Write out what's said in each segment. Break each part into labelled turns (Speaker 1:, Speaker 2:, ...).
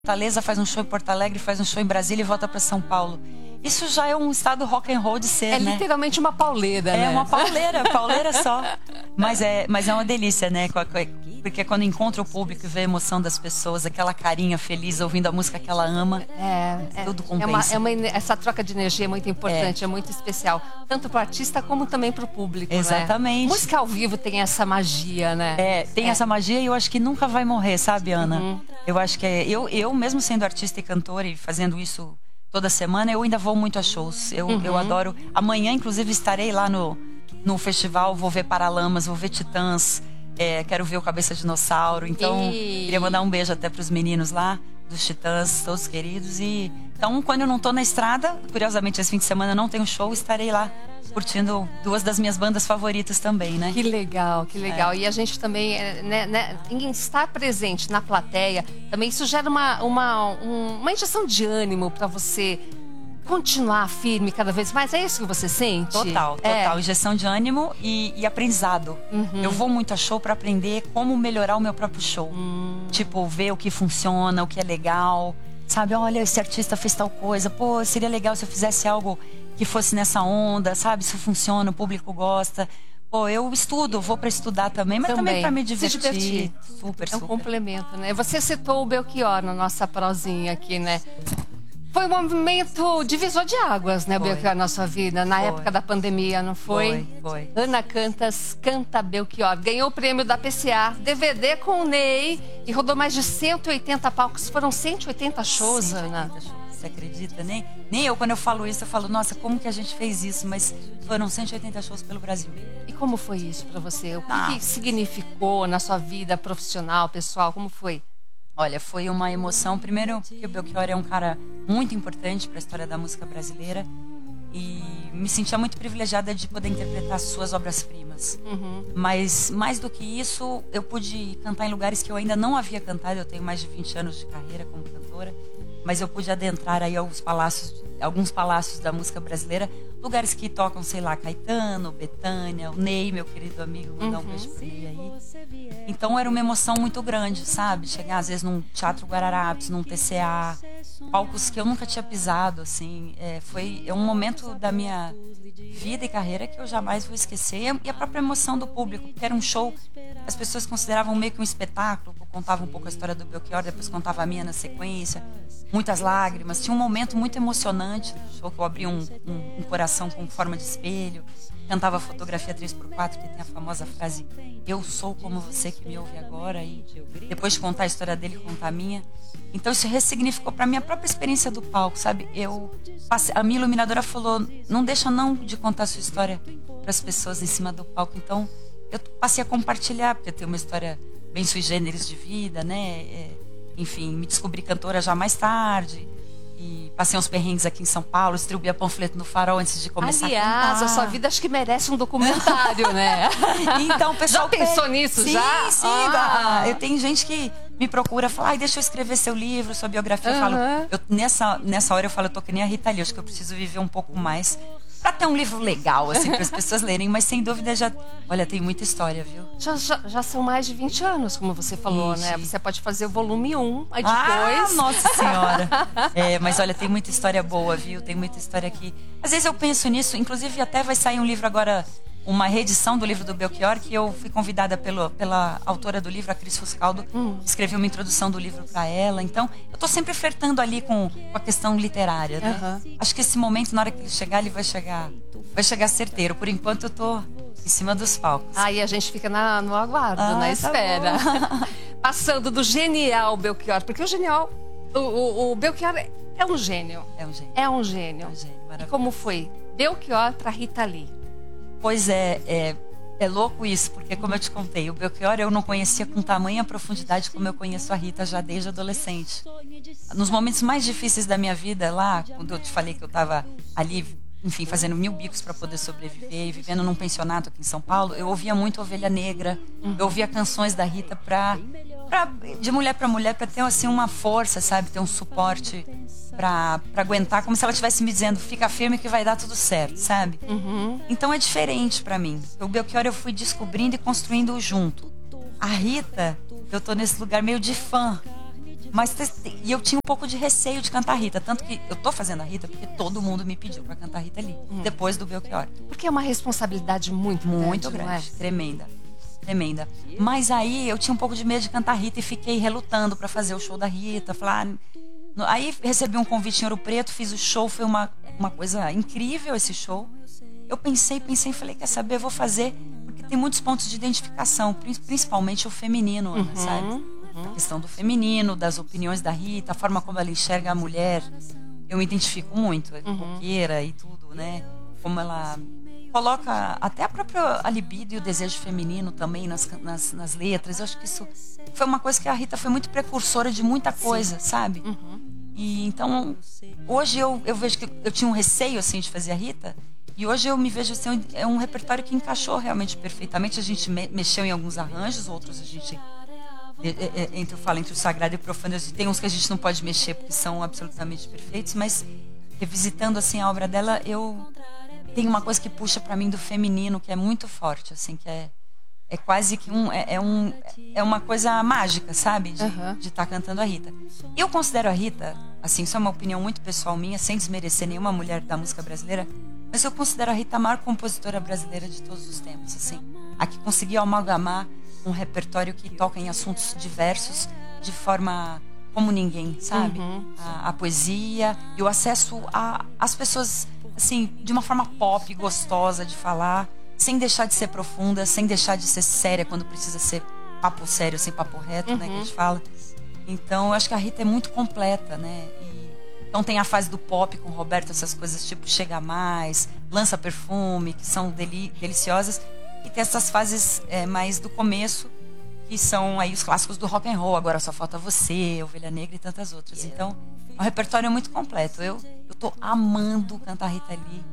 Speaker 1: Fortaleza, faz um show em Porto Alegre, faz um show em Brasília e volta para São Paulo. Isso já é um estado rock and roll de ser, né?
Speaker 2: É literalmente uma pauleira, né?
Speaker 1: É uma pauleira só. Mas é uma delícia, né? Porque quando encontra o público e vê a emoção das pessoas, aquela carinha feliz ouvindo a música que ela ama, tudo compensa.
Speaker 2: Essa troca de energia é muito importante, é muito especial. Tanto para o artista como também para o público,
Speaker 1: Exatamente.
Speaker 2: Né? Música ao vivo tem essa magia, né?
Speaker 1: Tem essa magia e eu acho que nunca vai morrer, sabe, Ana? Eu acho que eu mesmo sendo artista e cantora e fazendo isso toda semana, eu ainda vou muito a shows. Eu adoro. Amanhã, inclusive, estarei lá no festival, vou ver Paralamas, vou ver Titãs, quero ver o Cabeça Dinossauro. Então, queria mandar um beijo até pros meninos lá, dos Titãs, todos queridos. Então, quando eu não tô na estrada, curiosamente, esse fim de semana não tem um show, estarei lá curtindo duas das minhas bandas favoritas também, né?
Speaker 2: Que legal, que legal. E a gente também, em estar presente na plateia, também isso gera uma injeção de ânimo para você continuar firme cada vez mais. É isso que você sente?
Speaker 1: Total. Injeção de ânimo e aprendizado. Eu vou muito a show para aprender como melhorar o meu próprio show. Tipo, ver o que funciona, o que é legal. Sabe, olha, esse artista fez tal coisa. Pô, seria legal se eu fizesse algo que fosse nessa onda, sabe? Isso funciona, o público gosta. Pô, eu estudo, vou para estudar também, mas também para me divertir.
Speaker 2: Se divertir.
Speaker 1: Super.
Speaker 2: É um complemento, né? Você citou o Belchior na nossa prosinha aqui, né? Foi um momento divisor de águas, né, Belchior, na sua vida, na época da pandemia, não foi?
Speaker 1: Foi.
Speaker 2: Ana Cantas canta Belchior. Ganhou o prêmio da PCA, DVD com o Ney e rodou mais de 180 palcos. Foram 180 shows,
Speaker 1: 180
Speaker 2: Ana.
Speaker 1: Shows, você acredita? Nem eu, quando eu falo isso, eu falo, nossa, como que a gente fez isso? Mas foram 180 shows pelo Brasil.
Speaker 2: E como foi isso pra você? O que significou na sua vida profissional, pessoal? Como foi?
Speaker 1: Olha, foi uma emoção. Primeiro, que o Belchior é um cara muito importante para a história da música brasileira. E me sentia muito privilegiada de poder interpretar suas obras-primas. Mas, mais do que isso, eu pude cantar em lugares que eu ainda não havia cantado. Eu tenho mais de 20 anos de carreira como cantora. Mas eu pude adentrar aí alguns palácios da música brasileira. Lugares que tocam, sei lá, Caetano, Bethânia, o Ney, meu querido amigo, mandar um beijo pro Ney aí. Então era uma emoção muito grande, sabe? Chegar às vezes num Teatro Guararapes, num TCA, palcos que eu nunca tinha pisado, assim. Foi um momento da minha vida e carreira que eu jamais vou esquecer. E a própria emoção do público, porque era um show, as pessoas consideravam meio que um espetáculo. Eu contava um pouco a história do Belchior, depois contava a minha na sequência. Muitas lágrimas. Tinha um momento muito emocionante no show, que eu abri um coração com forma de espelho. Cantava Fotografia 3x4, que tem a famosa frase "Eu sou como você que me ouve agora", e depois de contar a história dele, contar a minha. Então isso ressignificou para mim a própria experiência do palco, sabe? A minha iluminadora falou, não deixa não de contar a sua história para as pessoas em cima do palco. Então eu passei a compartilhar, porque eu tenho uma história bem sui generis de vida, né? Enfim, me descobri cantora já mais tarde. E passei uns perrengues aqui em São Paulo, distribuía panfleto no Farol antes de começar a cantar.
Speaker 2: Aliás, a sua vida acho que merece um documentário, né?
Speaker 1: Então, o pessoal...
Speaker 2: Já pensou nisso, já?
Speaker 1: Sim. Eu tenho gente que me procura, fala, deixa eu escrever seu livro, sua biografia. Eu falo, nessa hora eu falo, eu tô que nem a Rita Lee, acho que eu preciso viver um pouco mais pra ter um livro legal, assim, para as pessoas lerem. Mas sem dúvida olha, tem muita história, viu?
Speaker 2: Já são mais de 20 anos, como você falou, né? Você pode fazer o volume 1, aí depois...
Speaker 1: Nossa Senhora! Mas olha, tem muita história boa, viu? Tem muita história aqui. Às vezes eu penso nisso, inclusive até vai sair um livro agora, uma reedição do livro do Belchior, que eu fui convidada pela autora do livro, a Cris Fuscaldo, escrevi uma introdução do livro para ela. Então, eu tô sempre flertando ali com a questão literária, né? Acho que esse momento, na hora que ele chegar, ele vai chegar certeiro. Por enquanto, eu tô em cima dos palcos.
Speaker 2: Aí a gente fica no aguardo, na espera.
Speaker 1: Tá
Speaker 2: Passando do genial Belchior, porque o Belchior é um gênio. É um gênio. E como foi? Belchior para Rita Lee.
Speaker 1: Pois é louco isso, porque como eu te contei, o Belchior eu não conhecia com tamanha profundidade como eu conheço a Rita já desde adolescente. Nos momentos mais difíceis da minha vida, lá, quando eu te falei que eu estava ali, enfim, fazendo 1000 bicos para poder sobreviver e vivendo num pensionato aqui em São Paulo, eu ouvia muito Ovelha Negra, eu ouvia canções da Rita de mulher para mulher, para ter assim uma força, sabe, ter um suporte para aguentar, como se ela estivesse me dizendo, fica firme que vai dar tudo certo, sabe? Então é diferente para mim. O Belchior eu fui descobrindo e construindo junto. A Rita, eu tô nesse lugar meio de fã. E eu tinha um pouco de receio de cantar a Rita. Tanto que eu tô fazendo a Rita porque todo mundo me pediu pra cantar a Rita ali. Depois do Belchior.
Speaker 2: Porque é uma responsabilidade muito grande, não é?
Speaker 1: Tremenda. Tremenda. Mas aí eu tinha um pouco de medo de cantar a Rita e fiquei relutando pra fazer o show da Rita. Aí recebi um convite em Ouro Preto, fiz o show, foi uma coisa incrível esse show. Eu pensei e falei, quer saber, eu vou fazer, porque tem muitos pontos de identificação, principalmente o feminino, Ana, sabe? A questão do feminino, das opiniões da Rita, a forma como ela enxerga a mulher, eu me identifico muito, roqueira e tudo, né? Como ela coloca até a libido e o desejo feminino também nas letras. Eu acho que isso foi uma coisa que a Rita foi muito precursora de muita coisa, sabe? E então, hoje eu vejo que eu tinha um receio, assim, de fazer a Rita, e hoje eu me vejo assim, é um repertório que encaixou realmente perfeitamente. A gente mexeu em alguns arranjos, outros a gente... Entre o sagrado e o profano, tem uns que a gente não pode mexer porque são absolutamente perfeitos, mas revisitando assim a obra dela, eu tenho uma coisa que puxa para mim do feminino, que é muito forte, assim, que é quase que uma coisa mágica, sabe, de estar cantando a Rita. Eu considero a Rita, assim, isso é uma opinião muito pessoal minha, sem desmerecer nenhuma mulher da música brasileira, mas eu considero a Rita a maior compositora brasileira de todos os tempos, assim, a que conseguiu amalgamar um repertório que toca em assuntos diversos de forma como ninguém, sabe? A poesia e o acesso às pessoas, assim, de uma forma pop, gostosa de falar, sem deixar de ser profunda, sem deixar de ser séria quando precisa ser papo sério, sem papo reto, né, que a gente fala. Então, eu acho que a Rita é muito completa, né? Então tem a fase do pop com o Roberto, essas coisas tipo Chega Mais, Lança Perfume, que são deliciosas. E tem essas fases mais do começo, que são aí os clássicos do rock and roll, Agora Só Falta Você, Ovelha Negra e tantas outras. Então, o repertório é muito completo. Eu tô amando cantar Rita Lee.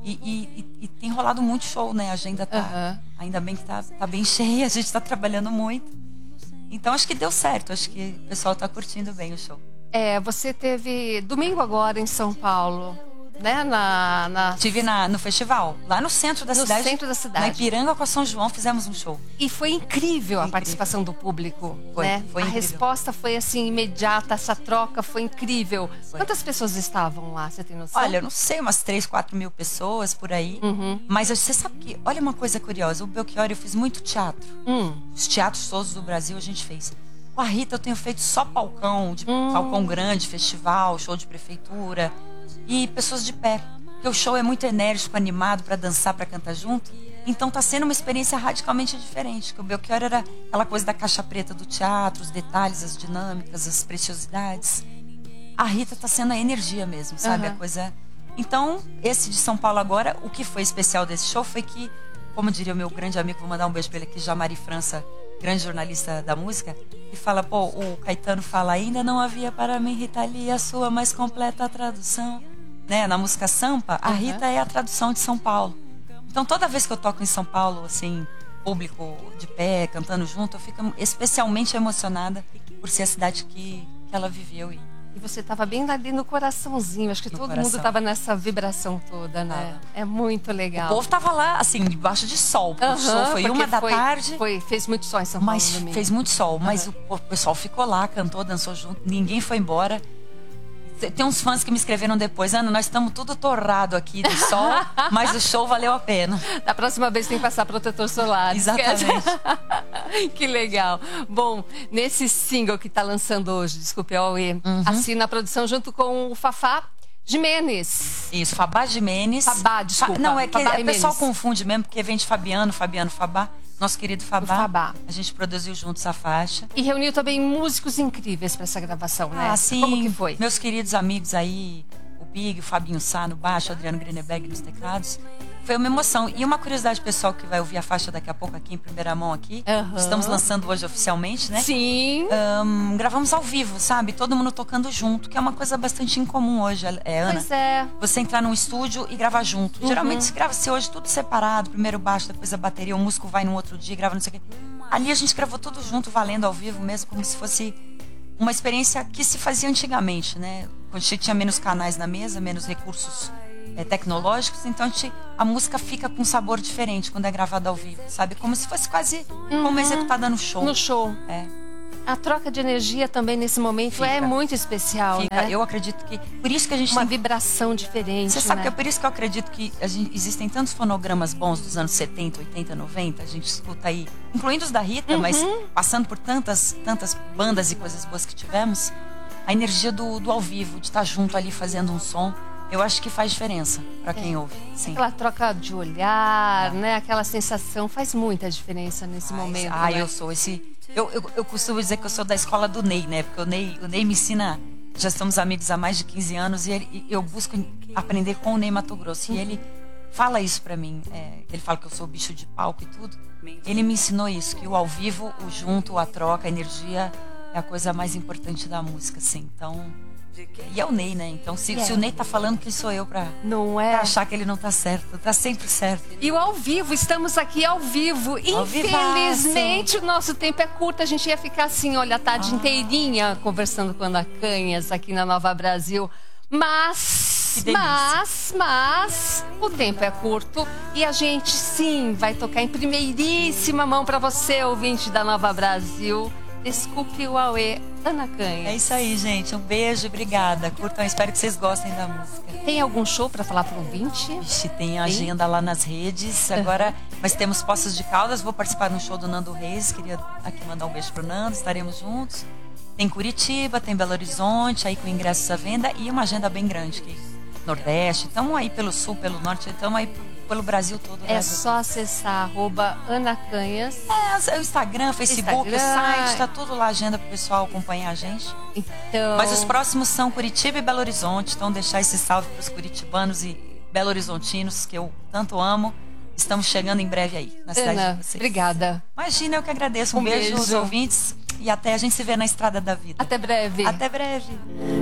Speaker 1: E tem rolado muito show, né? A agenda tá... Ainda bem que tá bem cheia, a gente tá trabalhando muito. Então, acho que deu certo. Acho que o pessoal tá curtindo bem o show.
Speaker 2: Você teve domingo agora em São Paulo, né?
Speaker 1: Estive no festival, lá no centro da cidade.
Speaker 2: No centro da cidade.
Speaker 1: Na Ipiranga com a São João, fizemos um show.
Speaker 2: E foi incrível a participação do público, né?
Speaker 1: Foi incrível.
Speaker 2: A resposta foi assim, imediata, essa troca foi incrível. Quantas pessoas estavam lá, você tem noção?
Speaker 1: Olha, eu não sei, umas 3, 4 mil pessoas por aí. Mas você sabe que, olha uma coisa curiosa, o Belchior, eu fiz muito teatro. Os teatros todos do Brasil a gente fez. Com a Rita eu tenho feito só palcão, palcão grande, festival, show de prefeitura. E pessoas de pé, porque o show é muito enérgico, animado para dançar, para cantar junto. Então tá sendo uma experiência radicalmente diferente. Que o Belchior era aquela coisa da caixa preta do teatro, os detalhes, as dinâmicas, as preciosidades. A Rita tá sendo a energia mesmo, sabe? A coisa. Então, esse de São Paulo agora, o que foi especial desse show foi que, como diria o meu grande amigo, vou mandar um beijo pra ele aqui, Jamari França, grande jornalista da música, e fala, o Caetano fala, ainda não havia para mim, Rita Lee, a sua mais completa tradução. Né, na música Sampa, a Rita é a tradução de São Paulo. Então, toda vez que eu toco em São Paulo, assim, público de pé, cantando junto, eu fico especialmente emocionada por ser a cidade que ela viveu.
Speaker 2: E você estava bem ali no coraçãozinho. Acho que todo mundo estava nessa vibração toda, né? É muito legal.
Speaker 1: O povo estava lá, assim, debaixo de sol. O show foi 1h da tarde.
Speaker 2: Fez muito sol em São Paulo.
Speaker 1: Mas fez muito sol. Mas o pessoal ficou lá, cantou, dançou junto. Ninguém foi embora. Tem uns fãs que me escreveram depois, Ana, nós estamos tudo torrado aqui de sol, mas o show valeu a pena.
Speaker 2: Da próxima vez tem que passar protetor solar.
Speaker 1: Exatamente.
Speaker 2: Que legal. Bom, nesse single que está lançando hoje, desculpe, Aue, assina a produção junto com o Fafá Jimenez.
Speaker 1: Isso, Fabá Jimenez.
Speaker 2: Fabá, desculpa.
Speaker 1: Não, é que o pessoal confunde mesmo, porque vem de Fabiano Fabá. Nosso querido Fabá. A gente produziu juntos a faixa.
Speaker 2: E reuniu também músicos incríveis para essa gravação, né?
Speaker 1: Sim.
Speaker 2: Como que foi?
Speaker 1: Meus queridos amigos aí, o Big, o Fabinho Sá no baixo, o Adriano Greneberg nos teclados. Foi uma emoção. E uma curiosidade pessoal que vai ouvir a faixa daqui a pouco aqui em primeira mão aqui. Estamos lançando hoje oficialmente, né?
Speaker 2: Sim.
Speaker 1: Gravamos ao vivo, sabe? Todo mundo tocando junto, que é uma coisa bastante incomum hoje, Ana.
Speaker 2: Pois é.
Speaker 1: Você entrar num estúdio e gravar junto. Geralmente se grava-se hoje tudo separado. Primeiro o baixo, depois a bateria. O músico vai num outro dia, grava não sei o quê. Ali a gente gravou tudo junto, valendo ao vivo mesmo, como se fosse uma experiência que se fazia antigamente, né? Quando a gente tinha menos canais na mesa, menos recursos tecnológicos, então a música fica com um sabor diferente quando é gravada ao vivo, sabe? Como se fosse quase como executada no show.
Speaker 2: No show. A troca de energia também nesse momento é muito especial,
Speaker 1: Fica.
Speaker 2: né?
Speaker 1: Eu acredito que... Por isso que a gente
Speaker 2: Uma
Speaker 1: tem...
Speaker 2: vibração diferente,
Speaker 1: Você sabe
Speaker 2: né?
Speaker 1: que é por isso que eu acredito que existem tantos fonogramas bons dos anos 70, 80, 90. A gente escuta aí, incluindo os da Rita, mas passando por tantas bandas e coisas boas que tivemos. A energia do ao vivo, de estar junto ali fazendo um som, eu acho que faz diferença para quem ouve. Sim.
Speaker 2: Aquela troca de olhar, né? Aquela sensação faz muita diferença nesse momento.
Speaker 1: Ah,
Speaker 2: né?
Speaker 1: eu sou esse... Eu costumo dizer que eu sou da escola do Ney, né? Porque o Ney me ensina... Já somos amigos há mais de 15 anos e eu busco aprender com o Ney Matogrosso. E ele fala isso pra mim. Ele fala que eu sou bicho de palco e tudo. Ele me ensinou isso, que o ao vivo, o junto, a troca, a energia é a coisa mais importante da música, assim. Então... E é o Ney, né? Então, se o Ney tá falando, quem sou eu pra achar que ele não tá certo? Tá sempre certo.
Speaker 2: E o ao vivo, estamos aqui ao vivo. Infelizmente, o nosso tempo é curto. A gente ia ficar assim, olha, a tarde inteirinha conversando com a Ana Canhas aqui na Nova Brasil. Mas o tempo é curto e a gente sim vai tocar em primeiríssima mão para você, ouvinte da Nova Brasil. Desculpe o auê, Ana Canhas.
Speaker 1: É isso aí, gente. Um beijo, obrigada. Curtam, espero que vocês gostem da música.
Speaker 2: Tem algum show para falar para o ouvinte?
Speaker 1: Vixe, tem a agenda lá nas redes. Agora, nós temos Poços de Caldas. Vou participar no show do Nando Reis. Queria aqui mandar um beijo pro Nando. Estaremos juntos. Tem Curitiba, tem Belo Horizonte, aí com ingressos à venda. E uma agenda bem grande, que Nordeste. Estamos aí pelo Sul, pelo Norte. Estamos aí pelo Brasil todo.
Speaker 2: É só acessar @AnaCanhas.
Speaker 1: O Instagram, Facebook, o site, tá tudo lá, agenda pro pessoal acompanhar a gente.
Speaker 2: Então...
Speaker 1: Mas os próximos são Curitiba e Belo Horizonte, então deixar esse salve pros curitibanos e belo-horizontinos, que eu tanto amo. Estamos chegando em breve aí, na cidade
Speaker 2: Ana,
Speaker 1: de vocês.
Speaker 2: Obrigada.
Speaker 1: Imagina, eu que agradeço. Um beijo aos ouvintes e até a gente se vê na estrada da vida.
Speaker 2: Até breve.
Speaker 1: Até breve.